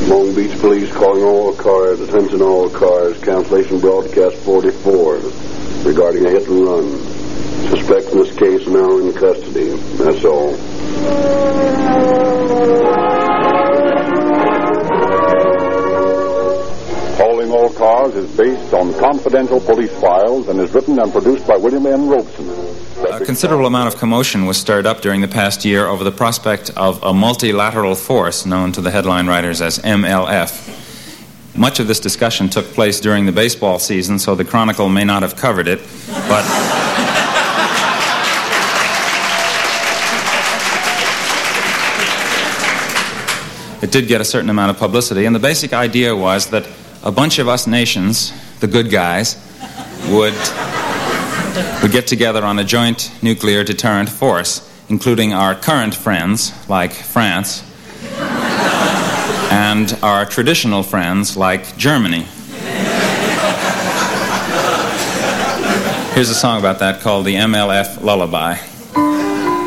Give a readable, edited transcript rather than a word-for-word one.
Long Beach Police calling all cars, attention all cars, cancellation broadcast 44 regarding a hit and run. Suspect in this case now in custody. That's all. Calling all cars is based on confidential police files and is written and produced by William N. Robeson. A considerable amount of commotion was stirred up during the past year over the prospect of a multilateral force known to the headline writers as MLF. Much of this discussion took place during the baseball season, so the Chronicle may not have covered it, but it did get a certain amount of publicity, and the basic idea was that a bunch of us nations, the good guys, would get together on a joint nuclear deterrent force, including our current friends, like France, and our traditional friends, like Germany. Here's a song about that called the MLF Lullaby.